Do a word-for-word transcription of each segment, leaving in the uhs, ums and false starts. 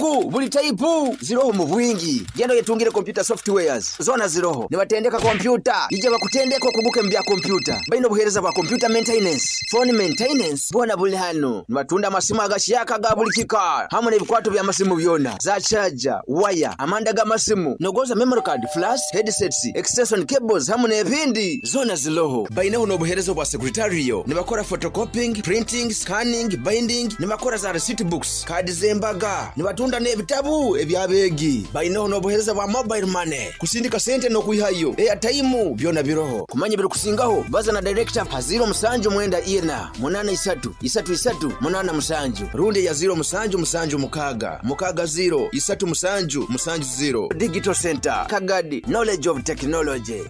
ku buli type ziroho mu bwingi gendo yetungire computer softwares zona ziroho ne batendeka computer ije bakutendeka okuguke mbya computer baino buhereza bwa computer maintenance phone maintenance bona buli hano ne batunda amasimu agashiyaka ga buli kika hamwe n'ebikwato bya masimu byona za charger wire amanda ga masimu nogoza memory card flash headsets extension cables hamwe n'ebindi zona ziroho baino no buhereza bwa secretarial ne bakora photocopying printing scanning binding ne bakora za receipt books card zembaga ne batunda n'ebitabu ebyabegi baino no buhereza bwa mobile money kusindika sente no kuyihayo airtime byona biroho kumanya biri kusingaho baza na director ha zero musanju mwenda ina munana isatu isatu isatu munana musanju runde ya zero musanju musanju mukaga mukaga zero isatu musanju musanju zero digital center Kagadi knowledge of technology.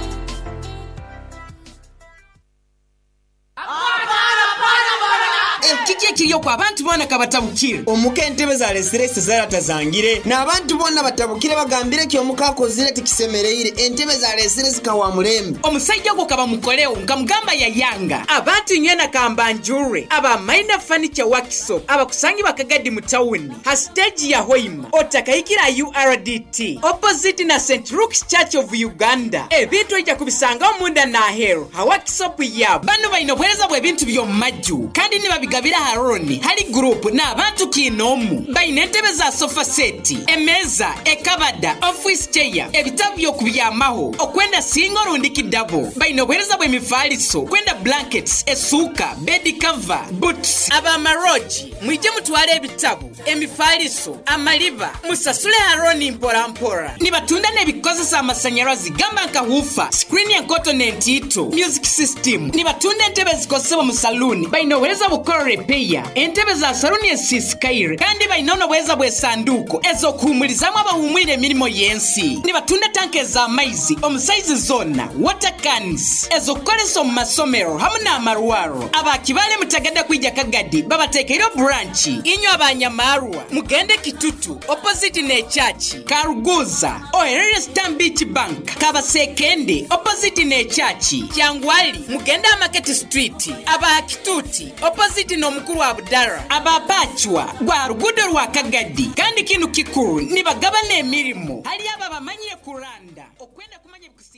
Kiki kiriyo kwa abantu bonna kabatabukire omukentebe za restress zalata zangire na abantu bonna batabukire bagambire ki omukakozire tikisemereire entebe za restress kawa mulembe omusajja go kaba mukoleo ngamugamba ya yanga abantu nyena kambanjure aba minor furniture workshop aba kusangi bakagadi mu town ha stage ya Hoima otakayikira U R D T opposite na Saint Luke's Church of Uganda ebintu ejja kubisanga omunda na hero ha workshop ya bano bayinobweza bwe bintu byo majju kandi niba bigabira haroni hali group na abantu kinomu bayinentebe za sofa set emeza ekabada office chair ebitabu byo kubyamaho okwenda single rundi kidabo bayinobweza bwe mifaliso kwenda blankets esuka bed cover boots aba maroji mwije mutwale ebitabu emifaliso amaliva musasule haroni mpora mpora nibatunda nebikozesa amasanyarazi gamba nkahufa screen ya continent ito music system nibatunda entebe zikoseba mu saloon bayinobweza bukora repair entebe za saluni esisikaire kandi bayinono bweza bwe sanduko ezo kuhumulizamu abahumwire emirimo yensi nibatunda tanke za maizi omusize zona water cans ezo koleso mu masomero hamwe n'amarwaro abakibale mutagada kwijja Kagadi babatekeiro branch inyo abanyamarwa mugende Kitutu opposite ne church Karuguza oherere Stanbic Bank kabasekende opposite ne church Kyangwali mugende Market Street aba Kituti opposite no mukuru wa Abdara abapachwa gwa rugudo rwa Kagadi kandi kinu kikuru nibagaba ne mirimo hali aba bamanye kuranda okwenda kumanya